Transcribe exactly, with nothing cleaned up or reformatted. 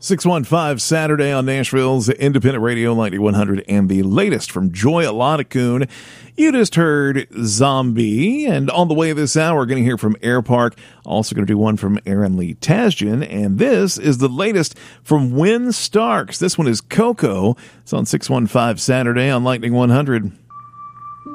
six one five Saturday on Nashville's Independent Radio ninety-one hundred, and the latest from Joy Aladacoon. You just heard Zombie, and on the way this hour, we're going to hear from Air Park. Also going to do one from Aaron Lee Tasjan, and this is the latest from Win Starks. This one is Coco. It's on six one five Saturday on Lightning one hundred.